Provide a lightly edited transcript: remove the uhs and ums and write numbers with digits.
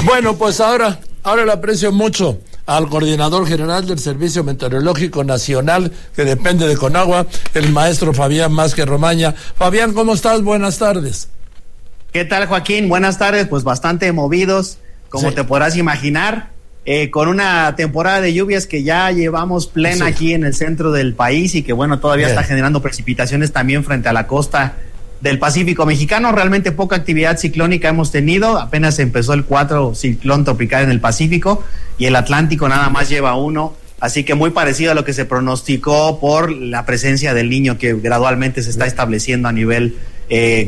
Bueno, pues ahora le aprecio mucho al coordinador general del Servicio Meteorológico Nacional, que depende de Conagua, el maestro Fabián Vázquez Romaña. Fabián, ¿cómo estás? Buenas tardes. ¿Qué tal, Joaquín? Buenas tardes, pues bastante movidos, como te podrás imaginar, con una temporada de lluvias que ya llevamos plena aquí en el centro del país y que, bueno, todavía está generando precipitaciones también frente a la costa del Pacífico mexicano. Realmente poca actividad ciclónica hemos tenido, apenas empezó el 4 ciclón tropical en el Pacífico y el Atlántico nada más lleva 1, así que muy parecido a lo que se pronosticó por la presencia del Niño que gradualmente se está estableciendo a nivel